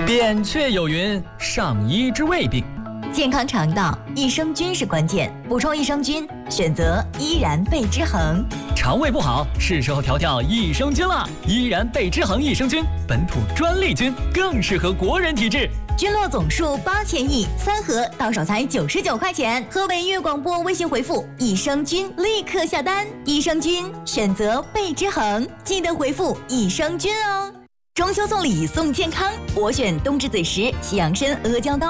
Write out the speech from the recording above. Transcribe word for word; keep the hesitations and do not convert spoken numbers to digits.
扁鹊有云：上医之未病。 健康肠道，益生菌是关键，补充益生菌，选择依然贝之恒。 肠胃不好，是时候调调益生菌了。依然贝之恒益生菌，本土专利菌，更适合国人体质。 菌落总数八千亿，三盒到手才九十九块钱。河北粤广播微信回复益生菌，立刻下单。益生菌选择贝之恒，记得回复益生菌哦。中秋送礼送健康，我选冬至子时西洋参阿胶糕。